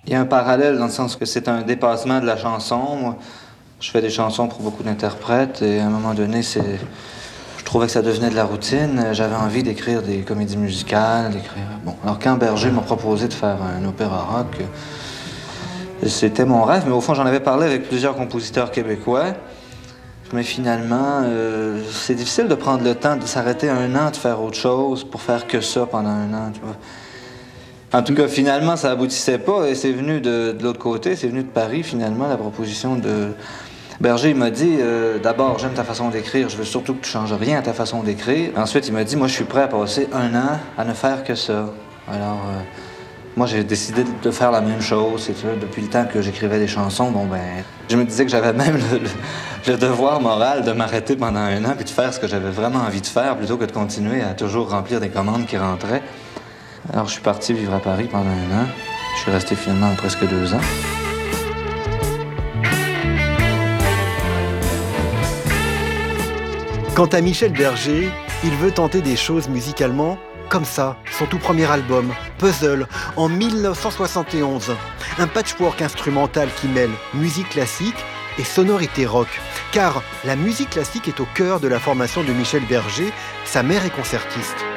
Il y a un parallèle dans le sens que c'est un dépassement de la chanson. Moi, je fais des chansons pour beaucoup d'interprètes et à un moment donné, je trouvais que ça devenait de la routine. J'avais envie d'écrire des comédies musicales, Bon, alors quand Berger m'a proposé de faire un opéra rock, c'était mon rêve, mais au fond, j'en avais parlé avec plusieurs compositeurs québécois. Mais finalement, c'est difficile de prendre le temps de s'arrêter un an, de faire autre chose pour faire que ça pendant un an, tu vois. En tout cas, finalement, ça aboutissait pas et c'est venu de l'autre côté, c'est venu de Paris, finalement, la proposition de... Berger, il m'a dit, d'abord, j'aime ta façon d'écrire, je veux surtout que tu changes rien à ta façon d'écrire. Ensuite, il m'a dit, moi, je suis prêt à passer un an à ne faire que ça. Alors, moi, j'ai décidé de faire la même chose, c'est ça. Depuis le temps que j'écrivais des chansons, je me disais que j'avais même le devoir moral de m'arrêter pendant un an puis de faire ce que j'avais vraiment envie de faire plutôt que de continuer à toujours remplir des commandes qui rentraient. Alors, je suis parti vivre à Paris pendant un an. Je suis resté finalement presque 2 ans. Quant à Michel Berger, il veut tenter des choses musicalement comme ça, son tout premier album, Puzzle, en 1971. Un patchwork instrumental qui mêle musique classique et sonorité rock. Car la musique classique est au cœur de la formation de Michel Berger, sa mère est concertiste.